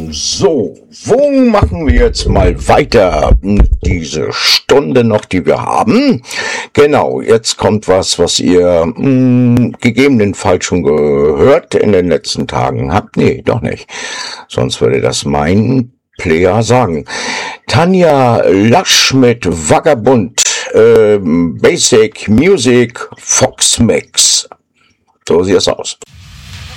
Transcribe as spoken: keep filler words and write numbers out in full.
So, wo machen wir jetzt mal weiter? Diese Stunde noch, die wir haben. Genau, jetzt kommt was, was ihr mh, gegebenenfalls schon gehört in den letzten Tagen habt. Nee, doch nicht. Sonst würde das mein Player sagen. Tanja Lasch mit Vagabund, äh, Basic Music, Fox Mix. So sieht es aus.